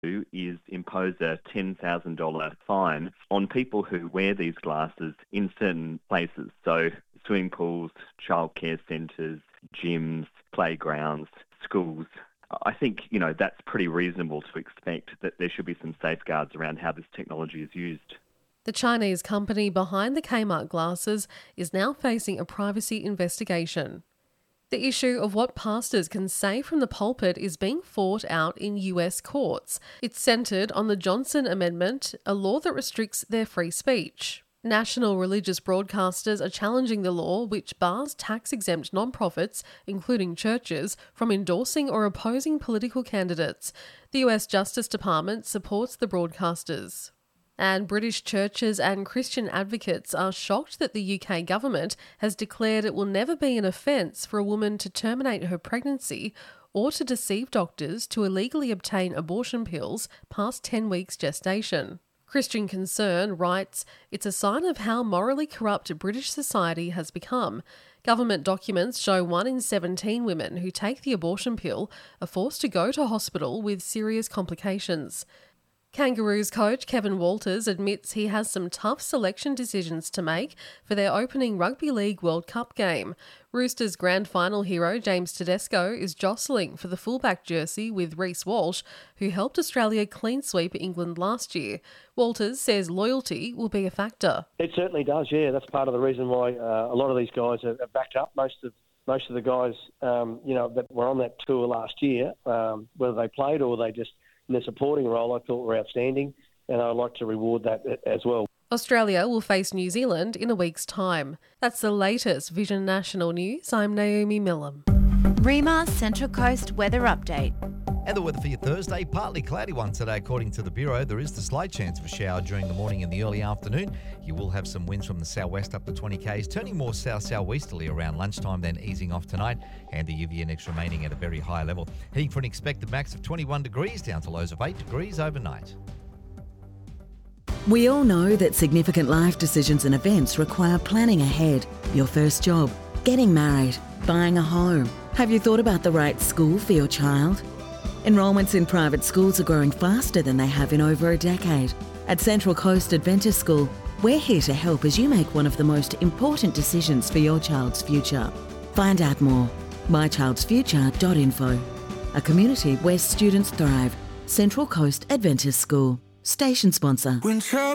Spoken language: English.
do is impose a $10,000 fine on people who wear these glasses in certain places. So swimming pools, childcare centres, gyms, playgrounds, schools. I think, that's pretty reasonable to expect that there should be some safeguards around how this technology is used. The Chinese company behind the Kmart glasses is now facing a privacy investigation. The issue of what pastors can say from the pulpit is being fought out in US courts. It's centred on the Johnson Amendment, a law that restricts their free speech. National religious broadcasters are challenging the law which bars tax-exempt non-profits, including churches, from endorsing or opposing political candidates. The US Justice Department supports the broadcasters. And British churches and Christian advocates are shocked that the UK government has declared it will never be an offence for a woman to terminate her pregnancy or to deceive doctors to illegally obtain abortion pills past 10 weeks gestation. Christian Concern writes, "It's a sign of how morally corrupt British society has become. Government documents show 1 in 17 women who take the abortion pill are forced to go to hospital with serious complications." Kangaroos coach Kevin Walters admits he has some tough selection decisions to make for their opening Rugby League World Cup game. Roosters grand final hero James Tedesco is jostling for the fullback jersey with Reece Walsh, who helped Australia clean sweep England last year. Walters says loyalty will be a factor. It certainly does, yeah. That's part of the reason why a lot of these guys are backed up. Most of the guys, that were on that tour last year, whether they played or they just in their supporting role, I thought were outstanding, and I'd like to reward that as well. Australia will face New Zealand in a week's time. That's the latest Vision National News. I'm Naomi Millam. REMA Central Coast Weather Update. And the weather for your Thursday, partly cloudy one today according to the Bureau. There is the slight chance of a shower during the morning and the early afternoon. You will have some winds from the southwest up to 20 k's, turning more south-southwesterly around lunchtime, then easing off tonight, and the UV index remaining at a very high level. Heading for an expected max of 21 degrees down to lows of 8 degrees overnight. We all know that significant life decisions and events require planning ahead. Your first job, getting married, buying a home. Have you thought about the right school for your child? Enrolments in private schools are growing faster than they have in over a decade. At Central Coast Adventist School, we're here to help as you make one of the most important decisions for your child's future. Find out more. mychildsfuture.info. A community where students thrive. Central Coast Adventist School. Station sponsor.